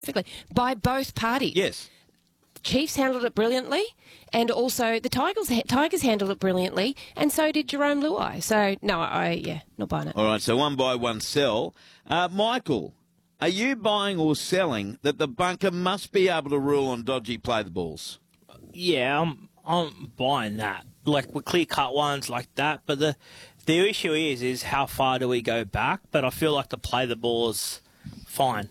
by both parties. Yes. Chiefs handled it brilliantly, and also the Tigers handled it brilliantly, and so did Jerome Luai. So, no, not buying it. All right, so one buy, one sell. Michael, are you buying or selling that the bunker must be able to rule on dodgy play the balls? Yeah, I'm buying that. Like, with clear-cut ones like that, but the issue is how far do we go back? But I feel like to play the ball is fine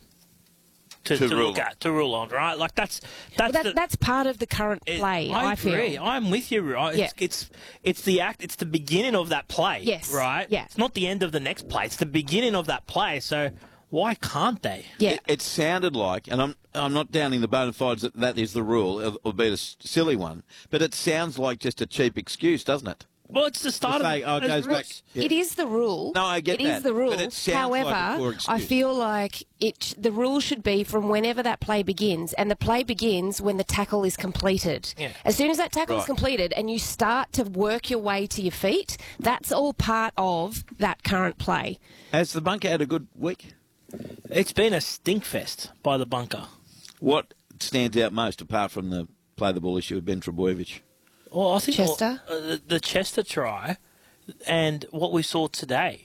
to rule on, right? Like that's part of the current play. I agree. feel. I'm with you, right? Yeah. It's the beginning of that play. Yes. Right. Yeah. It's not the end of the next play. It's the beginning of that play. So why can't they? Yeah. It sounded like, and I'm not downing the bona fides that is the rule, albeit a silly one, but it sounds like just a cheap excuse, doesn't it? Well, it's the start say, of it goes back. Yeah. It is the rule. No, I get that. It is the rule. But it sounds However, like a poor excuse. I feel like the rule should be from whenever that play begins, and the play begins when the tackle is completed. Yeah. As soon as that tackle is Right. completed and you start to work your way to your feet, that's all part of that current play. Has the bunker had a good week? It's been a stinkfest by the bunker. What stands out most, apart from the play the ball issue with Ben Trebojevic? Well, I think Chester? the Chester try and what we saw today.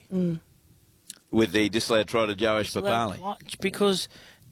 With the disallowed try to Joash Papali. Because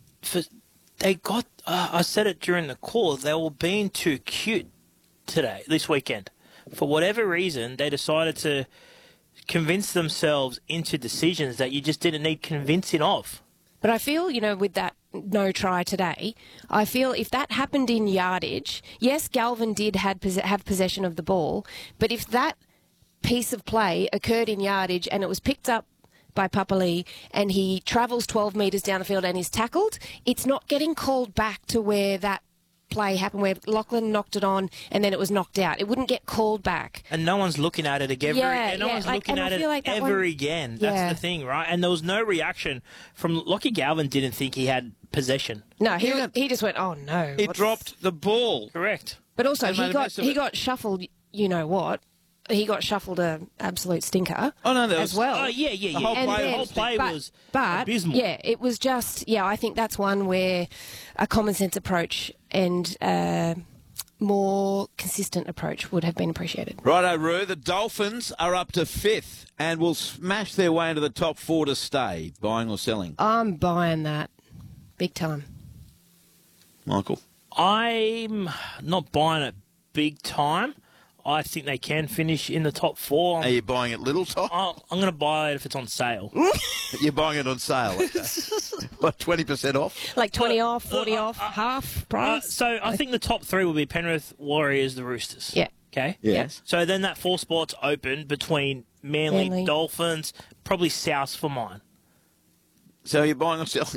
they got, I said it during the call, they were being too cute this weekend. For whatever reason, they decided to convince themselves into decisions that you just didn't need convincing of. But I feel, with that no try today, I feel if that happened in yardage, yes, Galvin did have possession of the ball, but if that piece of play occurred in yardage and it was picked up by Papali and he travels 12 metres down the field and is tackled, it's not getting called back to where that play happened, where Lachlan knocked it on and then it was knocked out. It wouldn't get called back. And no one's looking at it again. No one's looking at it ever again. That's the thing, right? And there was no reaction from Lockie Galvin. Didn't think he had possession. No, he just went, oh no. He dropped the ball. Correct. But also And made a mess of he it. got shuffled, you know what? He got shuffled an absolute stinker as well. Oh, yeah. The whole And play, then- The whole play was but, abysmal. yeah, it was just, I think that's one where a common sense approach and more consistent approach would have been appreciated. Righto, Roo. The Dolphins are up to 5th and will smash their way into the top 4 to stay. Buying or selling? I'm buying that big time. Michael? I'm not buying it big time. I think they can finish in the top 4. Are you buying it little time? I'm going to buy it if it's on sale. You're buying it on sale. Okay. What, 20% off? Like 20 off, 40 off, half price? So I think the top 3 will be Penrith, Warriors, the Roosters. Yeah. Okay? Yes. So then that 4 spots open between Manly, Dolphins, probably South for mine. So you're buying or selling?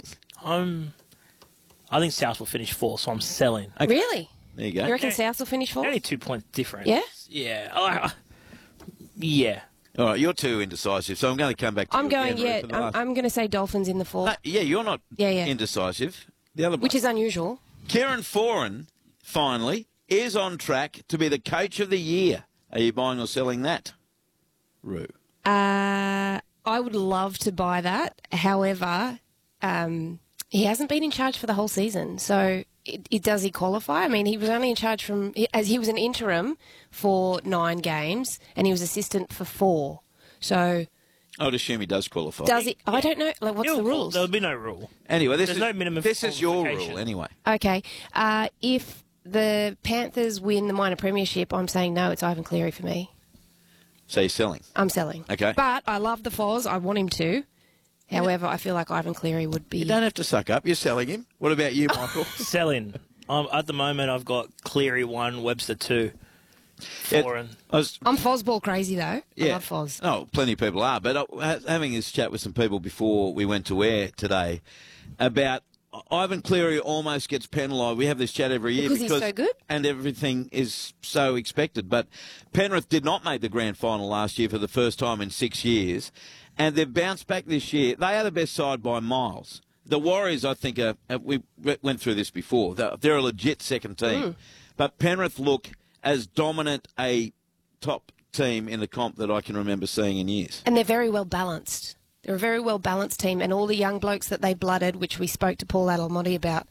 I think South will finish 4, so I'm selling. Okay. Really? There you go. You reckon South will finish 4? Only 2 points difference. Yeah? Yeah. Yeah. All right, you're too indecisive, so I'm going to come back to I'm you going, again, Roo, for the last- I'm going to say Dolphins in the 4, No, you're not indecisive. The other which is unusual. Kieran Foran, finally, is on track to be the coach of the year. Are you buying or selling that, Roo? I would love to buy that. However, he hasn't been in charge for the whole season. So does he qualify? I mean, he was only in charge as he was an interim for 9 games and he was assistant for 4. So I would assume he does qualify. does he? I don't know. Like, what's the rules? There'll be no rule. Anyway, There's no minimum This is your qualification. rule, anyway. Okay. If the Panthers win the minor premiership, I'm saying no, it's Ivan Cleary for me. So you're selling. I'm selling. Okay. But I love the Foz. I want him to. However, I feel like Ivan Cleary would be... You don't have to suck up. You're selling him. What about you, Michael? Selling. At the moment, I've got Cleary 1, Webster 2, 4, and... I'm Fozball crazy, though. Yeah. I love Foz. Oh, plenty of people are. But having this chat with some people before we went to air today about Ivan Cleary almost gets penalised. We have this chat every year Because he's so good? And everything is so expected. But Penrith did not make the grand final last year for the first time in 6 years. And they've bounced back this year. They are the best side by miles. The Warriors, I think, we went through this before. They're a legit second team. But Penrith look as dominant a top team in the comp that I can remember seeing in years. And they're very well balanced. They're a very well balanced team, and all the young blokes that they blooded, which we spoke to Paul Adelmonte about